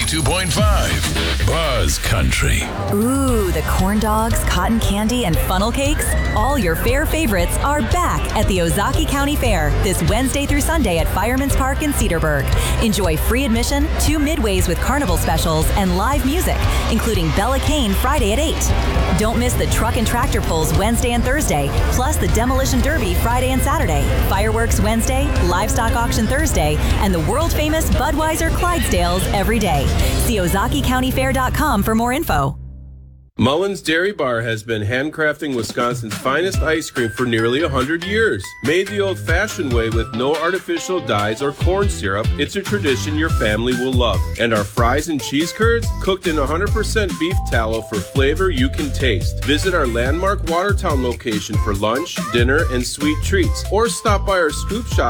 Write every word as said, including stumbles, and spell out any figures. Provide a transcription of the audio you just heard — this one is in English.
ninety-two point five Buzz Country. Ooh, the corn dogs, cotton candy, and funnel cakes. All your fair favorites are back at the Ozaukee County Fair this Wednesday through Sunday at Fireman's Park in Cedarburg. Enjoy free admission, two midways with carnival specials, and live music, including Bella Kane Friday at eight. Don't miss the truck and tractor pulls Wednesday and Thursday, plus the Demolition Derby Friday and Saturday, fireworks Wednesday, livestock auction Thursday, and the world-famous Budweiser Clydesdales every day. See Ozaukee County Fair dot com for more info. Mullins Dairy Bar has been handcrafting Wisconsin's finest ice cream for nearly one hundred years. Made the old-fashioned way with no artificial dyes or corn syrup, it's a tradition your family will love. And our fries and cheese curds, cooked in one hundred percent beef tallow for flavor you can taste. Visit our landmark Watertown location for lunch, dinner, and sweet treats, or stop by our scoop shop